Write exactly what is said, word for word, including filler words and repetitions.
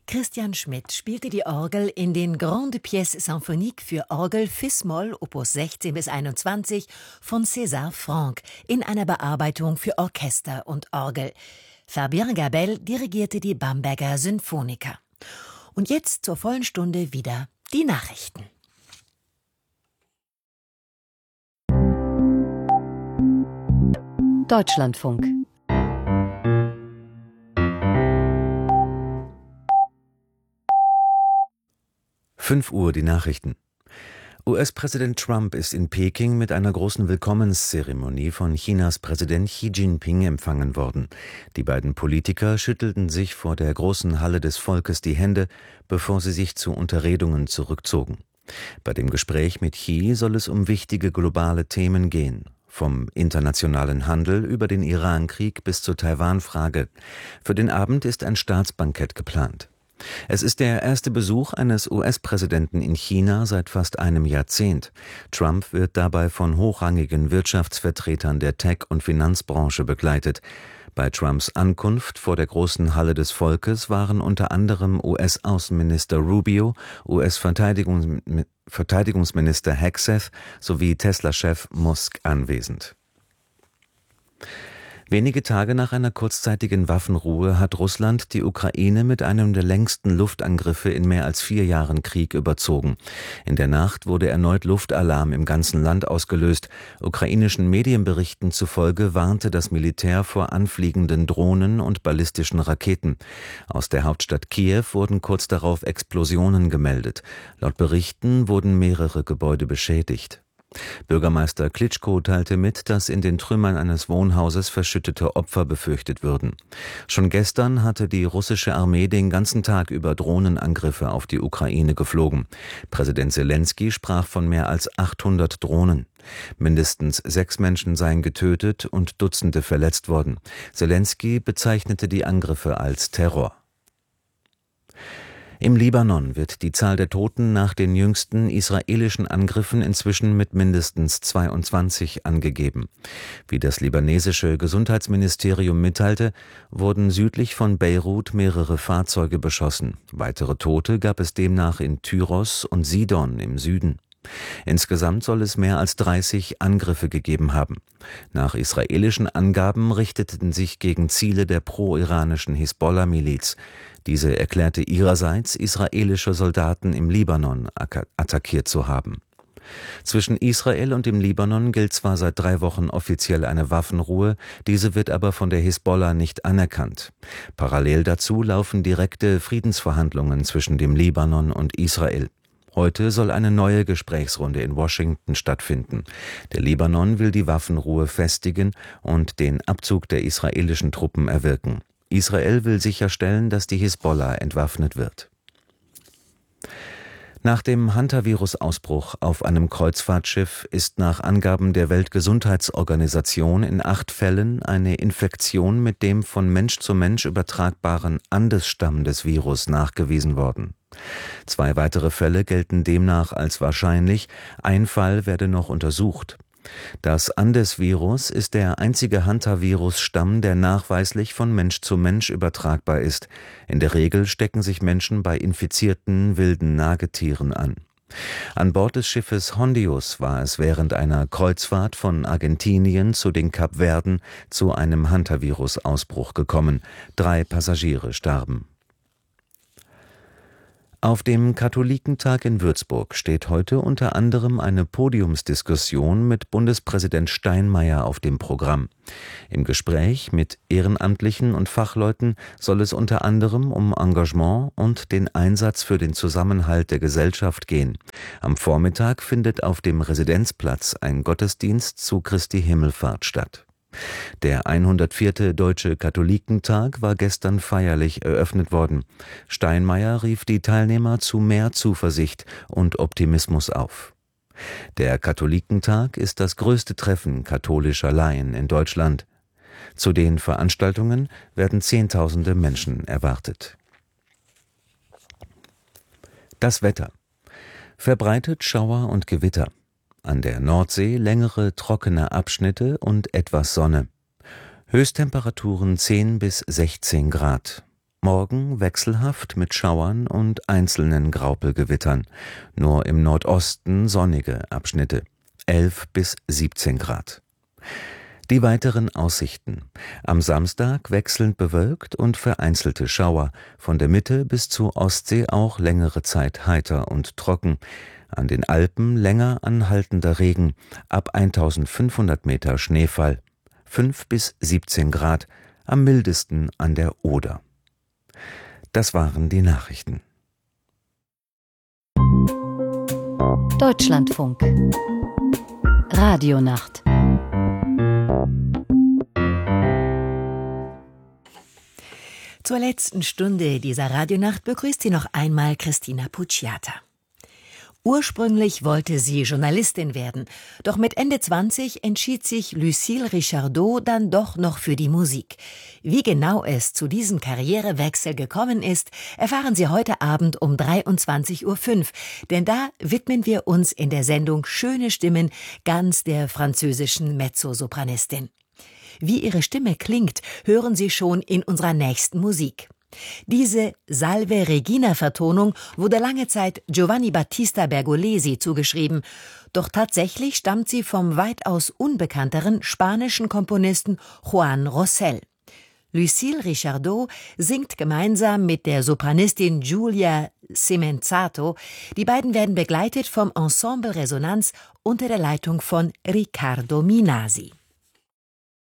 Christian Schmidt spielte die Orgel in den Grandes Pièces Symphoniques für Orgel fis-Moll Opus sechzehn bis einundzwanzig von César Franck in einer Bearbeitung für Orchester und Orgel. Fabien Gabel dirigierte die Bamberger Sinfoniker. Und jetzt zur vollen Stunde wieder die Nachrichten. Deutschlandfunk. fünf Uhr die Nachrichten. U S-Präsident Trump ist in Peking mit einer großen Willkommenszeremonie von Chinas Präsident Xi Jinping empfangen worden. Die beiden Politiker schüttelten sich vor der großen Halle des Volkes die Hände, bevor sie sich zu Unterredungen zurückzogen. Bei dem Gespräch mit Xi soll es um wichtige globale Themen gehen. Vom internationalen Handel über den Iran-Krieg bis zur Taiwan-Frage. Für den Abend ist ein Staatsbankett geplant. Es ist der erste Besuch eines U S-Präsidenten in China seit fast einem Jahrzehnt. Trump wird dabei von hochrangigen Wirtschaftsvertretern der Tech- und Finanzbranche begleitet. Bei Trumps Ankunft vor der großen Halle des Volkes waren unter anderem U S-Außenminister Rubio, U S-Verteidigungs- Verteidigungsminister Hegseth sowie Tesla-Chef Musk anwesend. Wenige Tage nach einer kurzzeitigen Waffenruhe hat Russland die Ukraine mit einem der längsten Luftangriffe in mehr als vier Jahren Krieg überzogen. In der Nacht wurde erneut Luftalarm im ganzen Land ausgelöst. Ukrainischen Medienberichten zufolge warnte das Militär vor anfliegenden Drohnen und ballistischen Raketen. Aus der Hauptstadt Kiew wurden kurz darauf Explosionen gemeldet. Laut Berichten wurden mehrere Gebäude beschädigt. Bürgermeister Klitschko teilte mit, dass in den Trümmern eines Wohnhauses verschüttete Opfer befürchtet würden. Schon gestern hatte die russische Armee den ganzen Tag über Drohnenangriffe auf die Ukraine geflogen. Präsident Selenskyj sprach von mehr als achthundert Drohnen. Mindestens sechs Menschen seien getötet und Dutzende verletzt worden. Selenskyj bezeichnete die Angriffe als Terror. Im Libanon wird die Zahl der Toten nach den jüngsten israelischen Angriffen inzwischen mit mindestens zweiundzwanzig angegeben. Wie das libanesische Gesundheitsministerium mitteilte, wurden südlich von Beirut mehrere Fahrzeuge beschossen. Weitere Tote gab es demnach in Tyros und Sidon im Süden. Insgesamt soll es mehr als dreißig Angriffe gegeben haben. Nach israelischen Angaben richteten sich gegen Ziele der pro-iranischen Hisbollah-Miliz. Diese erklärte ihrerseits, israelische Soldaten im Libanon attackiert zu haben. Zwischen Israel und dem Libanon gilt zwar seit drei Wochen offiziell eine Waffenruhe, diese wird aber von der Hisbollah nicht anerkannt. Parallel dazu laufen direkte Friedensverhandlungen zwischen dem Libanon und Israel. Heute soll eine neue Gesprächsrunde in Washington stattfinden. Der Libanon will die Waffenruhe festigen und den Abzug der israelischen Truppen erwirken. Israel will sicherstellen, dass die Hisbollah entwaffnet wird. Nach dem Hantavirus-Ausbruch auf einem Kreuzfahrtschiff ist nach Angaben der Weltgesundheitsorganisation in acht Fällen eine Infektion mit dem von Mensch zu Mensch übertragbaren Andes-Stamm des Virus nachgewiesen worden. Zwei weitere Fälle gelten demnach als wahrscheinlich, ein Fall werde noch untersucht. Das Andes-Virus ist der einzige Hantavirus-Stamm, der nachweislich von Mensch zu Mensch übertragbar ist. In der Regel stecken sich Menschen bei infizierten wilden Nagetieren an. An Bord des Schiffes Hondius war es während einer Kreuzfahrt von Argentinien zu den Kapverden zu einem Hantavirus-Ausbruch gekommen. Drei Passagiere starben. Auf dem Katholikentag in Würzburg steht heute unter anderem eine Podiumsdiskussion mit Bundespräsident Steinmeier auf dem Programm. Im Gespräch mit Ehrenamtlichen und Fachleuten soll es unter anderem um Engagement und den Einsatz für den Zusammenhalt der Gesellschaft gehen. Am Vormittag findet auf dem Residenzplatz ein Gottesdienst zu Christi Himmelfahrt statt. Der hundertvierte Deutsche Katholikentag war gestern feierlich eröffnet worden. Steinmeier rief die Teilnehmer zu mehr Zuversicht und Optimismus auf. Der Katholikentag ist das größte Treffen katholischer Laien in Deutschland. Zu den Veranstaltungen werden Zehntausende Menschen erwartet. Das Wetter. Verbreitet Schauer und Gewitter. An der Nordsee längere trockene Abschnitte und etwas Sonne. Höchsttemperaturen zehn bis sechzehn Grad. Morgen wechselhaft mit Schauern und einzelnen Graupelgewittern. Nur im Nordosten sonnige Abschnitte. elf bis siebzehn Grad. Die weiteren Aussichten. Am Samstag wechselnd bewölkt und vereinzelte Schauer. Von der Mitte bis zur Ostsee auch längere Zeit heiter und trocken. An den Alpen länger anhaltender Regen. Ab eintausendfünfhundert Meter Schneefall. fünf bis siebzehn Grad. Am mildesten an der Oder. Das waren die Nachrichten. Deutschlandfunk Radionacht. Zur letzten Stunde dieser Radionacht begrüßt sie noch einmal Christina Pucciata. Ursprünglich wollte sie Journalistin werden, doch mit Ende zwanzig entschied sich Lucille Richardot dann doch noch für die Musik. Wie genau es zu diesem Karrierewechsel gekommen ist, erfahren Sie heute Abend um dreiundzwanzig Uhr fünf, denn da widmen wir uns in der Sendung Schöne Stimmen ganz der französischen Mezzosopranistin. Wie ihre Stimme klingt, hören Sie schon in unserer nächsten Musik. Diese Salve Regina-Vertonung wurde lange Zeit Giovanni Battista Bergolesi zugeschrieben, doch tatsächlich stammt sie vom weitaus unbekannteren spanischen Komponisten Juan Rosell. Lucille Richardot singt gemeinsam mit der Sopranistin Giulia Simenzato. Die beiden werden begleitet vom Ensemble Resonanz unter der Leitung von Riccardo Minasi.